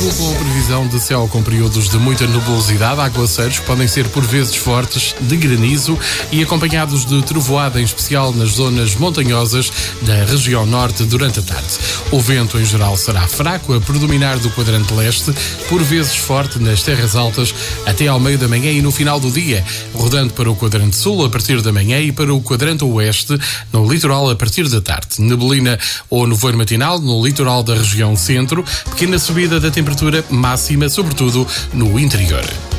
domingo, com a previsão de céu com períodos de muita nebulosidade, aguaceiros que podem ser por vezes fortes, de granizo e acompanhados de trovoada, em especial nas zonas montanhosas da região norte durante a tarde. O vento em geral será fraco, a predominar do quadrante leste, por vezes forte nas terras altas até ao meio da manhã e no final do dia, rodando para o quadrante sul a partir da manhã e para o quadrante oeste no litoral a partir da tarde. Neblina ou nevoeiro matinal no litoral da região centro, pequena subida da temperatura máxima, sobretudo no interior.